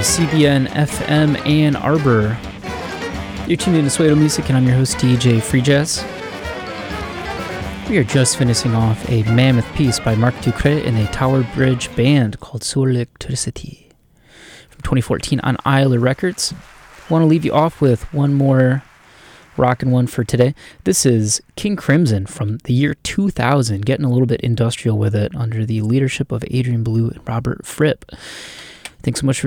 CBN FM Ann Arbor. You're tuned in to Suedo Music, and I'm your host, DJ Free Jazz. We are just finishing off a mammoth piece by Marc Ducret and a Tower Bridge band called Sur l'Electricité from 2014 on Isla Records. I want to leave you off with one more rockin' one for today. This is King Crimson from the year 2000, getting a little bit industrial with it under the leadership of Adrian Belew and Robert Fripp. Thanks so much for